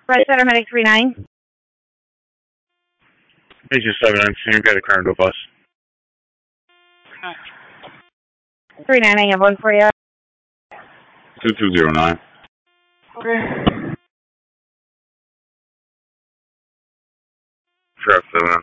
Red Center Medic 39. Agent 719, got a car into a bus. 39, I have one for you. 2209. Okay. Sheriff 7.